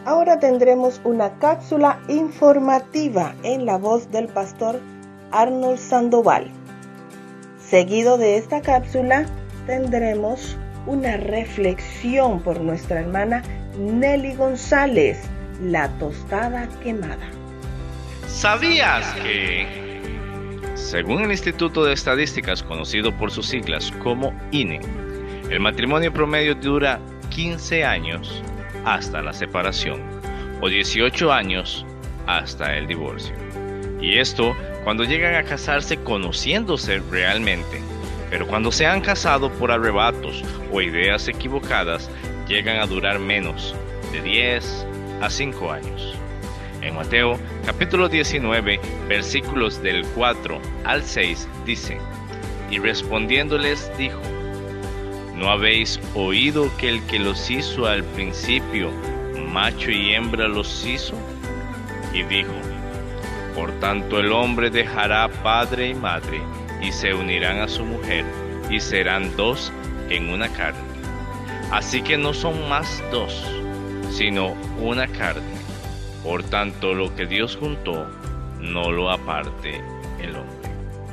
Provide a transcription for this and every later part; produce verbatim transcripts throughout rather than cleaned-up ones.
Ahora tendremos una cápsula informativa en la voz del pastor Arnold Sandoval. Seguido de esta cápsula tendremos una reflexión por nuestra hermana Nelly González, la tostada quemada. ¿Sabías que, según el Instituto de Estadísticas, conocido por sus siglas como I N E, el matrimonio promedio dura quince años hasta la separación o dieciocho años hasta el divorcio? Y esto cuando llegan a casarse conociéndose realmente, pero cuando se han casado por arrebatos o ideas equivocadas, llegan a durar menos de diez a cinco años. En Mateo capítulo diecinueve, versículos del cuatro al seis, dice: y respondiéndoles dijo: ¿no habéis oído que el que los hizo al principio, macho y hembra los hizo? Y dijo: por tanto el hombre dejará padre y madre, y se unirán a su mujer, y serán dos en una carne. Así que no son más dos, sino una carne. Por tanto, lo que Dios juntó, no lo aparte el hombre.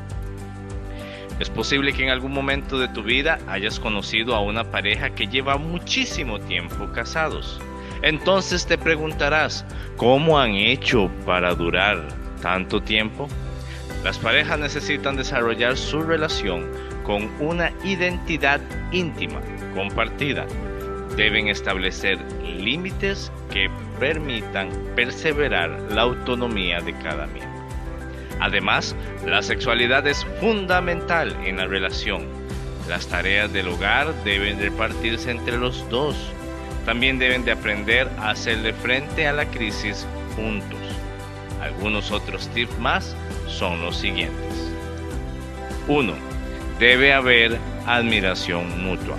Es posible que en algún momento de tu vida hayas conocido a una pareja que lleva muchísimo tiempo casados. Entonces te preguntarás, ¿cómo han hecho para durar tanto tiempo? Las parejas necesitan desarrollar su relación con una identidad íntima, compartida. Deben establecer límites que permitan perseverar la autonomía de cada miembro. Además, la sexualidad es fundamental en la relación. Las tareas del hogar deben repartirse entre los dos. También deben de aprender a hacerle frente a la crisis juntos. Algunos otros tips más son los siguientes. uno. Debe haber admiración mutua.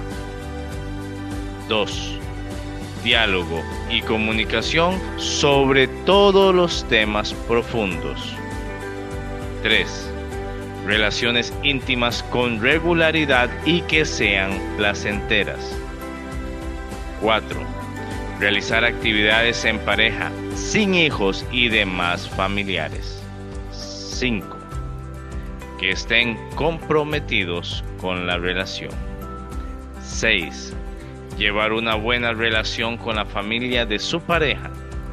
dos. Diálogo y comunicación sobre todos los temas profundos. tres. Relaciones íntimas con regularidad y que sean placenteras. cuatro. Realizar actividades en pareja, sin hijos y demás familiares. cinco. Que estén comprometidos con la relación. seis. Llevar una buena relación con la familia de su pareja.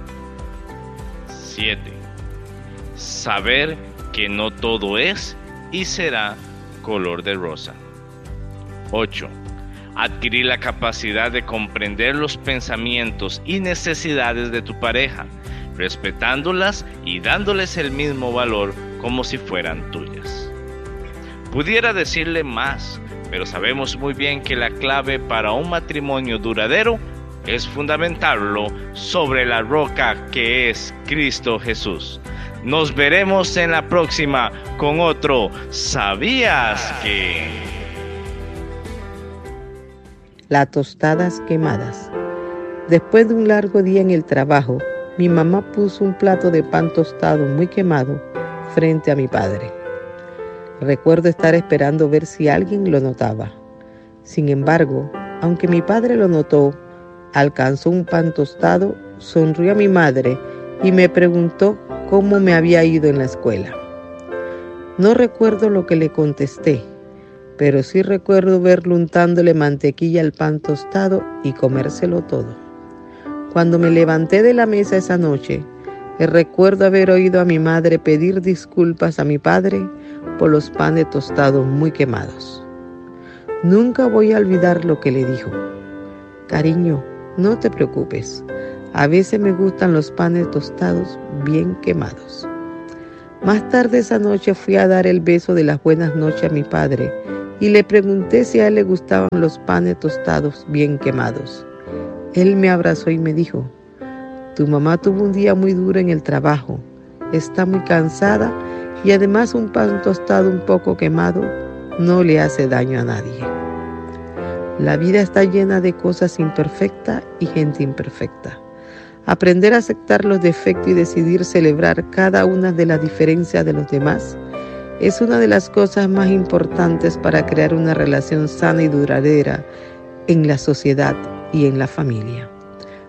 siete. Saber que no todo es y será color de rosa. ocho. Adquirir la capacidad de comprender los pensamientos y necesidades de tu pareja, respetándolas y dándoles el mismo valor como si fueran tuyas. Pudiera decirle más, pero sabemos muy bien que la clave para un matrimonio duradero es fundamentarlo sobre la roca que es Cristo Jesús. Nos veremos en la próxima con otro ¿Sabías que? Las tostadas quemadas. Después de un largo día en el trabajo, mi mamá puso un plato de pan tostado muy quemado frente a mi padre. Recuerdo estar esperando ver si alguien lo notaba. Sin embargo, aunque mi padre lo notó, alcanzó un pan tostado, sonrió a mi madre y me preguntó cómo me había ido en la escuela. No recuerdo lo que le contesté, pero sí recuerdo verlo untándole mantequilla al pan tostado y comérselo todo. Cuando me levanté de la mesa esa noche, recuerdo haber oído a mi madre pedir disculpas a mi padre por los panes tostados muy quemados. Nunca voy a olvidar lo que le dijo. Cariño, no te preocupes. A veces me gustan los panes tostados bien quemados. Más tarde esa noche fui a dar el beso de las buenas noches a mi padre y le pregunté si a él le gustaban los panes tostados bien quemados. Él me abrazó y me dijo: tu mamá tuvo un día muy duro en el trabajo, está muy cansada y además un pan tostado un poco quemado no le hace daño a nadie. La vida está llena de cosas imperfectas y gente imperfecta. Aprender a aceptar los defectos y decidir celebrar cada una de las diferencias de los demás es una de las cosas más importantes para crear una relación sana y duradera en la sociedad y en la familia.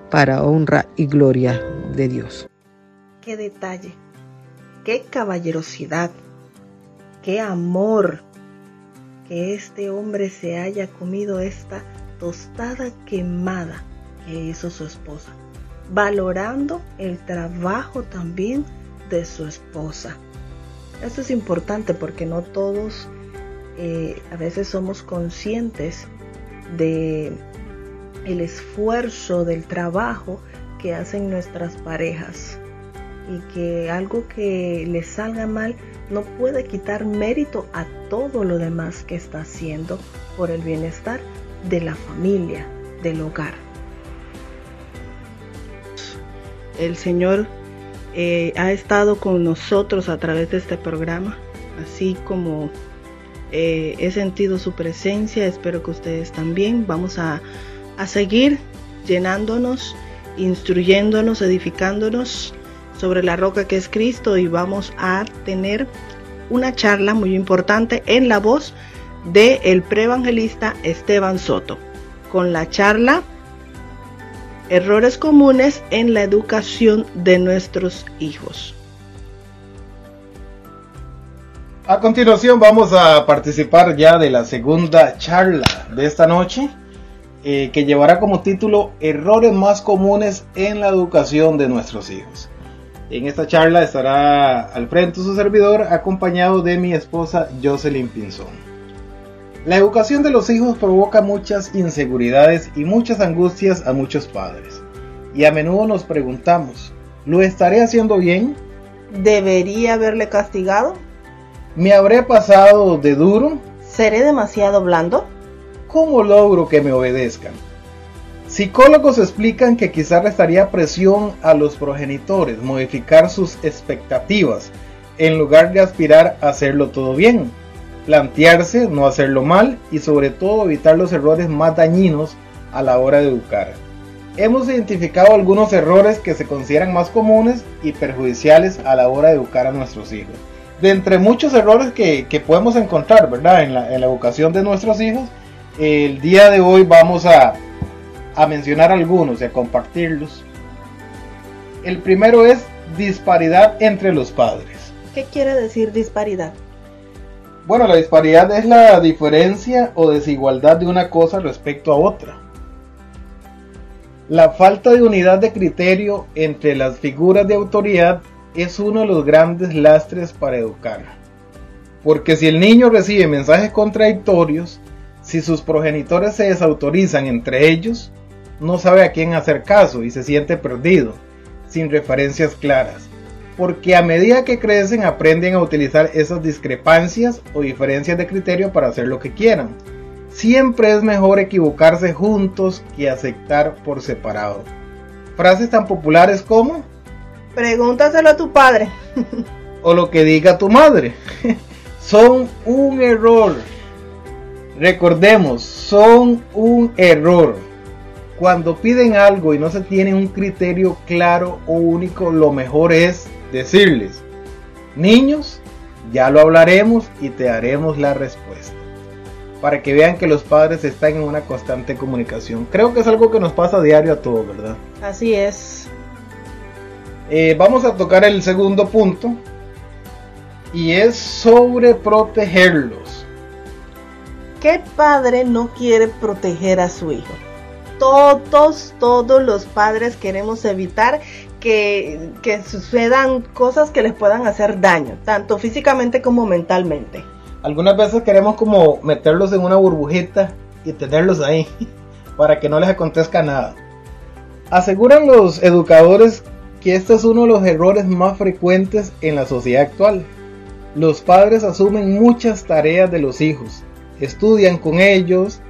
para honra y gloria de Dios. Qué detalle, qué caballerosidad, qué amor que este hombre se haya comido esta tostada quemada que hizo su esposa, valorando el trabajo también de su esposa. Esto es importante porque no todos eh, a veces somos conscientes de el esfuerzo del trabajo que hacen nuestras parejas, y que algo que le salga mal no puede quitar mérito a todo lo demás que está haciendo por el bienestar de la familia, del hogar. El Señor eh, ha estado con nosotros a través de este programa, así como eh, he sentido su presencia. Espero que ustedes también. Vamos a, a seguir llenándonos, instruyéndonos, edificándonos sobre la roca que es Cristo, y vamos a tener una charla muy importante en la voz del preevangelista Esteban Soto, con la charla Errores comunes en la educación de nuestros hijos. A continuación vamos a participar ya de la segunda charla de esta noche, eh, que llevará como título Errores más comunes en la educación de nuestros hijos. En esta charla estará al frente su servidor, acompañado de mi esposa Jocelyn Pinzón. La educación de los hijos provoca muchas inseguridades y muchas angustias a muchos padres. Y a menudo nos preguntamos, ¿lo estaré haciendo bien? ¿Debería haberle castigado? ¿Me habré pasado de duro? ¿Seré demasiado blando? ¿Cómo logro que me obedezcan? Psicólogos explican que quizás restaría presión a los progenitores modificar sus expectativas en lugar de aspirar a hacerlo todo bien, plantearse no hacerlo mal y sobre todo evitar los errores más dañinos a la hora de educar. Hemos identificado algunos errores que se consideran más comunes y perjudiciales a la hora de educar a nuestros hijos. De entre muchos errores que, que podemos encontrar, ¿verdad?, en la, en la educación de nuestros hijos, el día de hoy vamos a a mencionar algunos y a compartirlos. El primero es disparidad entre los padres. ¿Qué quiere decir disparidad? Bueno, la disparidad es la diferencia o desigualdad de una cosa respecto a otra. La falta de unidad de criterio entre las figuras de autoridad es uno de los grandes lastres para educar. Porque si el niño recibe mensajes contradictorios, si sus progenitores se desautorizan entre ellos, no sabe a quién hacer caso y se siente perdido, sin referencias claras, porque a medida que crecen aprenden a utilizar esas discrepancias o diferencias de criterio para hacer lo que quieran. Siempre es mejor equivocarse juntos que aceptar por separado. Frases tan populares como pregúntaselo a tu padre o lo que diga tu madre son un error. Recordemos, son un error. Cuando piden algo y no se tiene un criterio claro o único, lo mejor es decirles: niños, ya lo hablaremos y te daremos la respuesta. Para que vean que los padres están en una constante comunicación. Creo que es algo que nos pasa a diario a todos, ¿verdad? Así es. Eh, vamos a tocar el segundo punto, y es sobre protegerlos. ¿Qué padre no quiere proteger a su hijo? Todos, todos los padres queremos evitar que, que sucedan cosas que les puedan hacer daño, tanto físicamente como mentalmente. Algunas veces queremos como meterlos en una burbujita y tenerlos ahí, para que no les acontezca nada. Aseguran los educadores que este es uno de los errores más frecuentes en la sociedad actual. Los padres asumen muchas tareas de los hijos, estudian con ellos,